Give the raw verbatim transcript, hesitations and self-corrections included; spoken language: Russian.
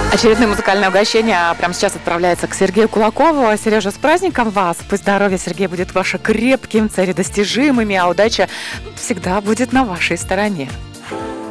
Очередное музыкальное угощение прямо сейчас отправляется к Сергею Кулакову. Сережа, с праздником вас! Пусть здоровье, Сергей, будет ваше крепким, цели достижимыми, а удача всегда будет на вашей стороне.